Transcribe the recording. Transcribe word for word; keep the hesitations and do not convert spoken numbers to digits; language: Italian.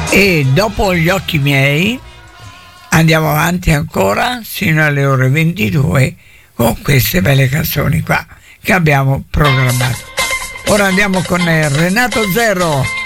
E dopo Gli occhi miei andiamo avanti ancora sino alle ore ventidue con queste belle canzoni qua che abbiamo programmato. Ora andiamo con Renato Zero.